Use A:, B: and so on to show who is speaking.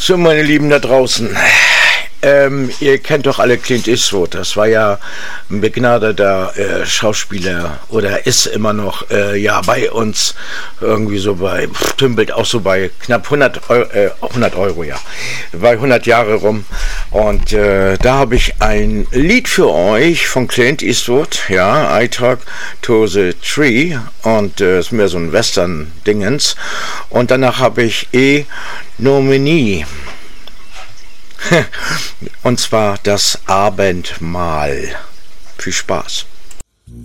A: So, meine Lieben da draußen. Ihr kennt doch alle Clint Eastwood. Das war ja ein begnadeter Schauspieler oder ist immer noch bei uns irgendwie so tümpelt auch so bei knapp 100 Euro, ja, bei 100 Jahre rum. Und da habe ich ein Lied für euch von Clint Eastwood, ja, I Talk to the Tree, und ist mehr so ein Western-Dingens. Und danach habe ich Nominee. Und zwar das Abendmahl. Viel Spaß.